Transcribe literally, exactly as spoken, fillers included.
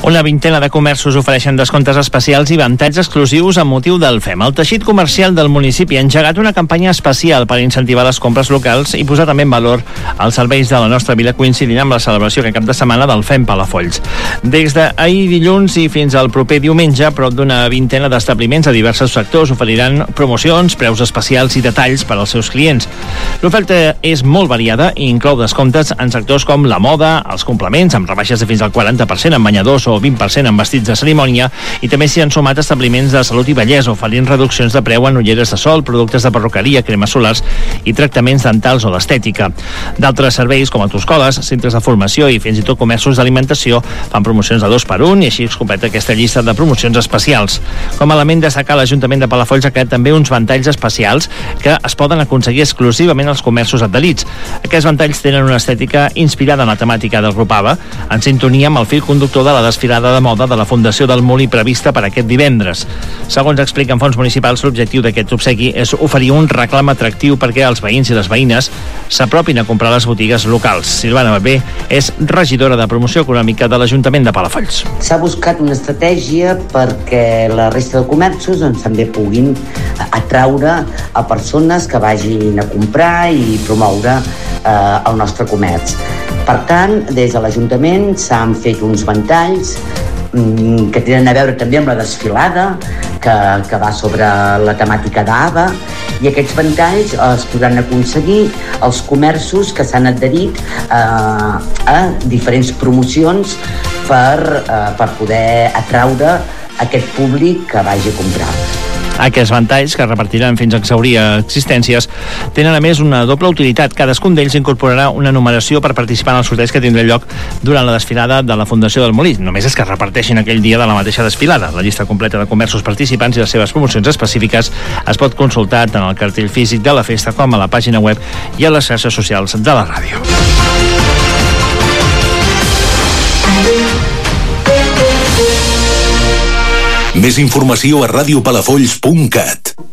Una vintena de comerços ofereixen descomptes especials i avantatges exclusius amb motiu del F E M. El teixit comercial del municipi ha engegat una campanya especial per incentivar les compres locals i posar també en valor els serveis de la nostra vila, coincidint amb la celebració aquest cap de setmana del F E M Palafolls. Des d'ahir dilluns i fins al proper diumenge, prop d'una vintena d'establiments a diversos sectors oferiran promocions, preus especials i detalls per als seus clients. L'oferta és molt variada i inclou descomptes en sectors com la moda, els complements, amb rebaixes de fins al quaranta per cent en banyadors o vint per cent en vestits de cerimònia, i també s'hi han sumat establiments de salut i bellesa oferint reduccions de preu en ulleres de sol, productes de perruqueria, cremes solars i tractaments dentals o d'estètica. D'altres serveis com autoescoles, centres de formació i fins i tot comerços d'alimentació fan promocions de dos per un i així es completa aquesta llista de promocions especials. Com a element destacar, l'Ajuntament de Palafolls ha creat també uns ventalls especials que es poden aconseguir exclusivament als comerços adherits. Aquests ventalls tenen una estètica inspirada en la temàtica del grup A B A, en sintonia amb el fil conductor de la desfilada de moda de la Fundació del Molí prevista per aquest divendres. Segons expliquen fons municipals, l'objectiu d'aquest obsequi és oferir un reclam atractiu perquè els veïns i les veïnes s'apropin a comprar les botigues locals. Silvana Babé és regidora de promoció econòmica de l'Ajuntament de Palafolls. S'ha buscat una estratègia perquè la resta de comerços doncs, també puguin atraure a persones que vagin a comprar i promoure eh, el nostre comerç. Per tant, des de l'Ajuntament s'han fet uns ventalls que tenen a veure també amb la desfilada que, que va sobre la temàtica d'A B A, i aquests ventalls es podran aconseguir als comerços que s'han adherit eh, a diferents promocions per, eh, per poder atraure aquest públic que vagi a comprar. Aquests ventalls, que repartiran fins a exhaurir existències, tenen a més una doble utilitat. Cadascun d'ells incorporarà una numeració per participar en el sorteig que tindrà lloc durant la desfilada de la Fundació del Molí. Només és que es reparteixin aquell dia de la mateixa desfilada. La llista completa de comerços participants i les seves promocions específiques es pot consultar tant al cartell físic de la festa com a la pàgina web i a les xarxes socials de la ràdio. Més informació a radiopalafolls punt cat.